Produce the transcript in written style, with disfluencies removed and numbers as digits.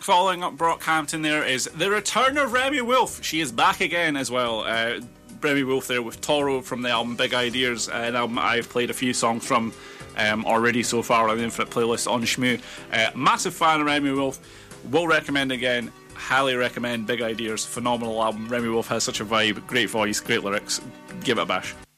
following up Brockhampton there is the return of Remy Wolf. She is back again as well. Remy Wolf there with Toro from the album Big Ideas, an album I've played a few songs from already so far on the Infinite playlist on Shmoo. Massive fan of Remy Wolf. Will recommend again. Highly recommend Big Ideas. Phenomenal album. Remy Wolf has such a vibe, great voice, great lyrics. Give it a bash.